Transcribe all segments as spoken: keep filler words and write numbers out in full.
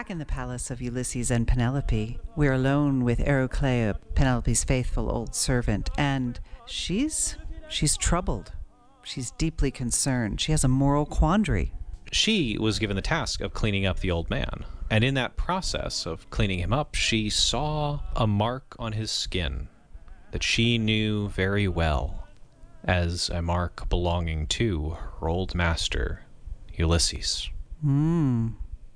Back in the palace of Ulysses and Penelope, we're alone with Eroclea, Penelope's faithful old servant, and she's she's troubled. She's deeply concerned. She has a moral quandary. She was given the task of cleaning up the old man, and in that process of cleaning him up, she saw a mark on his skin that she knew very well as a mark belonging to her old master, Ulysses. Hmm.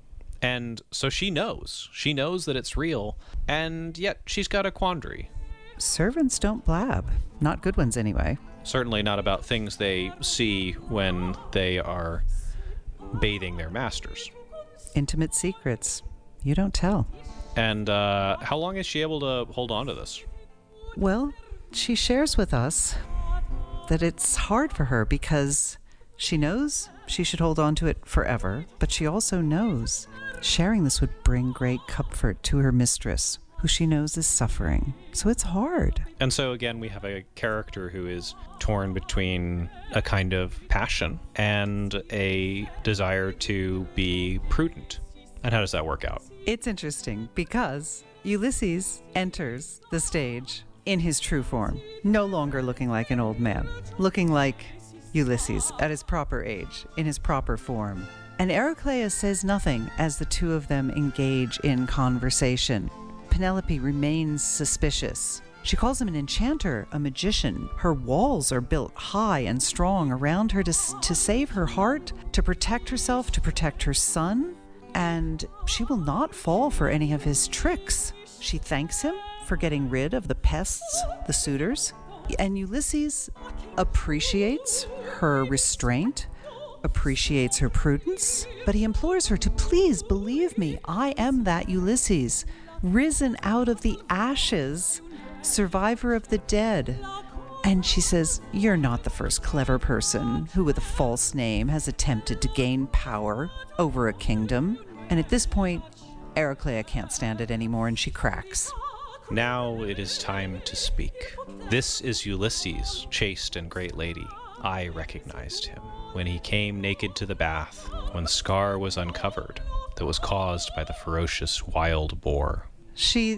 And so she knows. She knows that it's real, and yet she's got a quandary. Servants don't blab. Not good ones, anyway. Certainly not about things they see when they are bathing their masters. Intimate secrets. You don't tell. And uh, how long is she able to hold on to this? Well, she shares with us that it's hard for her because she knows she should hold on to it forever, but she also knows sharing this would bring great comfort to her mistress, who she knows is suffering. So it's hard. And so again, we have a character who is torn between a kind of passion and a desire to be prudent. And how does that work out? It's interesting because Ulysses enters the stage in his true form, no longer looking like an old man, looking like Ulysses at his proper age, in his proper form. And Eroclea says nothing as the two of them engage in conversation. Penelope remains suspicious. She calls him an enchanter, a magician. Her walls are built high and strong around her to, to save her heart, to protect herself, to protect her son, and she will not fall for any of his tricks. She thanks him for getting rid of the pests, the suitors, and Ulysses appreciates her restraint, appreciates her prudence, but he implores her to please believe me, I am that Ulysses, risen out of the ashes, survivor of the dead. And she says, you're not the first clever person who with a false name has attempted to gain power over a kingdom. And at this point, Eroclea can't stand it anymore and she cracks. Now it is time to speak. This is Ulysses, chaste and great lady. I recognized him when he came naked to the bath, when the scar was uncovered that was caused by the ferocious wild boar. She,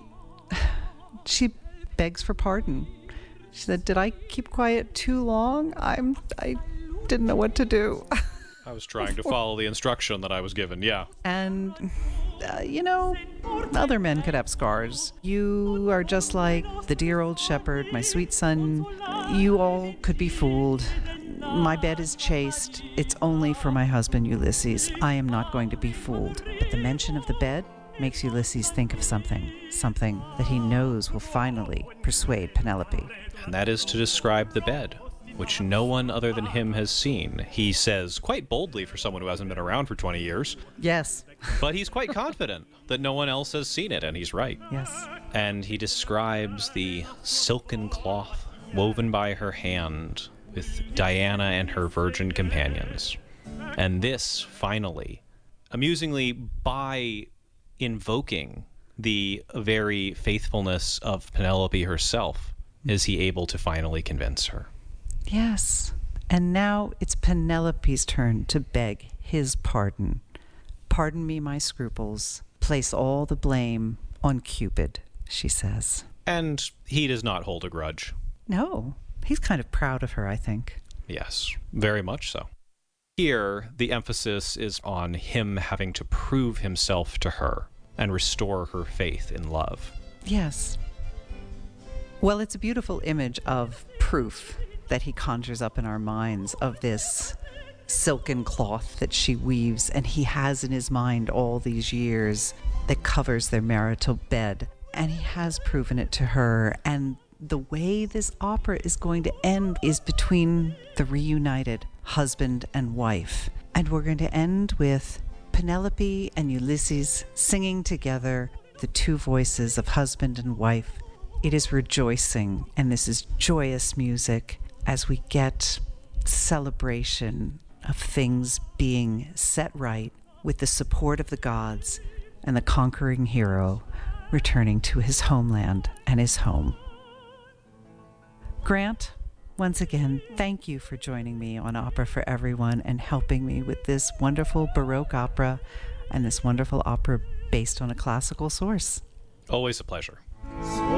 she begs for pardon. She said, did I keep quiet too long? I'm, I didn't know what to do. I was trying to follow the instruction that I was given, yeah. And, uh, you know, other men could have scars. You are just like the dear old shepherd, my sweet son. You all could be fooled. My bed is chaste. It's only for my husband, Ulysses. I am not going to be fooled. But the mention of the bed makes Ulysses think of something, something that he knows will finally persuade Penelope. And that is to describe the bed, which no one other than him has seen. He says, quite boldly for someone who hasn't been around for twenty years. Yes. But he's quite confident that no one else has seen it, and he's right. Yes. And he describes the silken cloth woven by her hand with Diana and her virgin companions. And this, finally, amusingly, by invoking the very faithfulness of Penelope herself, is he able to finally convince her. Yes. And now it's Penelope's turn to beg his pardon. Pardon me my scruples. Place all the blame on Cupid, she says. And he does not hold a grudge. No. He's kind of proud of her, I think. Yes, very much so. Here, the emphasis is on him having to prove himself to her and restore her faith in love. Yes. Well, it's a beautiful image of proof that he conjures up in our minds of this silken cloth that she weaves and he has in his mind all these years that covers their marital bed. And he has proven it to her. And the way this opera is going to end is between the reunited husband and wife. And we're going to end with Penelope and Ulysses singing together, the two voices of husband and wife. It is rejoicing, and this is joyous music as we get celebration of things being set right with the support of the gods and the conquering hero returning to his homeland and his home. Grant, once again, thank you for joining me on Opera for Everyone and helping me with this wonderful Baroque opera and this wonderful opera based on a classical source. Always a pleasure.